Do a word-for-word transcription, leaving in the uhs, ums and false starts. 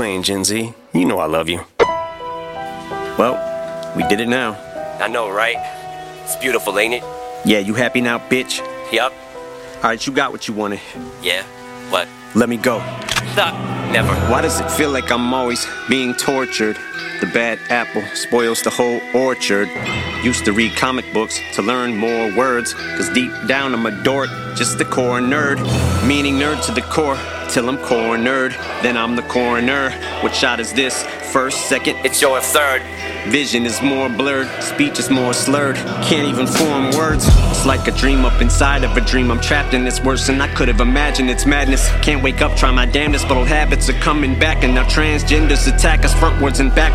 playing, Gen Z. You know I love you. Well, we did it now. I know, right? It's beautiful, ain't it? Yeah, you happy now, bitch? Yup. Alright, you got what you wanted. Yeah? What? Let me go. Nah, never. Why does it feel like I'm always being tortured? The bad apple spoils the whole orchard. Used to read comic books to learn more words, cause deep down I'm a dork, just the core nerd. Meaning nerd to the core, till I'm cornered. Then I'm the coroner. What shot is this? First, second? It's your third. Vision is more blurred, speech is more slurred. Can't even form words. It's like a dream up inside of a dream. I'm trapped in this worse than I could have imagined. It's madness. Can't wake up, try my damnedest, but old habits are coming back. And now transgenders attack us frontwards and back.